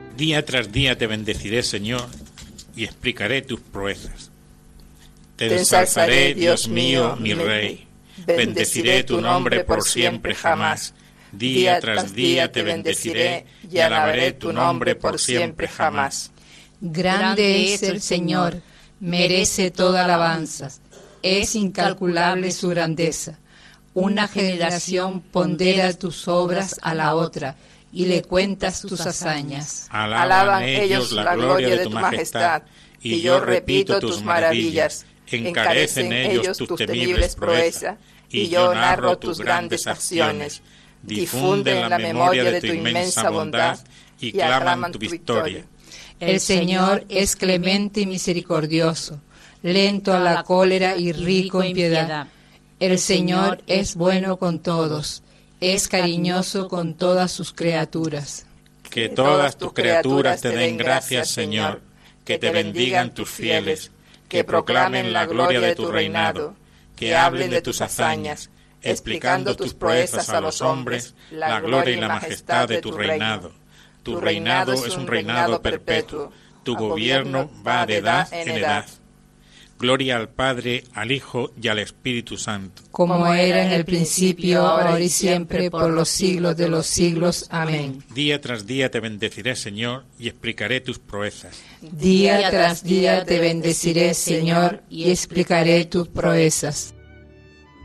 Día tras día te bendeciré, Señor, y explicaré tus proezas. Te ensalzaré, Dios mío, mi Rey. Bendeciré tu nombre por siempre jamás. Día tras día te bendeciré y alabaré tu nombre por siempre jamás. Grande es el Señor, merece toda alabanza. Es incalculable su grandeza. Una generación pondera tus obras a la otra y le cuentas tus hazañas. Alaban ellos la gloria de tu majestad, y yo repito tus maravillas. Encarecen ellos tus temibles proezas, y yo narro tus grandes acciones. Difunden la memoria de tu inmensa bondad y claman tu victoria. El Señor es clemente y misericordioso, lento a la cólera y rico en piedad. El Señor es bueno con todos, es cariñoso con todas sus criaturas. Que todas tus criaturas te den gracias, Señor, que te bendigan tus fieles, que proclamen la gloria de tu reinado, que hablen de tus hazañas, explicando tus proezas a los hombres, la gloria y la majestad de tu reinado. Tu reinado es un reinado perpetuo, tu gobierno va de edad en edad. Gloria al Padre, al Hijo y al Espíritu Santo. Como era en el principio, ahora y siempre, por los siglos de los siglos. Amén. Día tras día te bendeciré, Señor, y explicaré tus proezas. Día tras día te bendeciré, Señor, y explicaré tus proezas.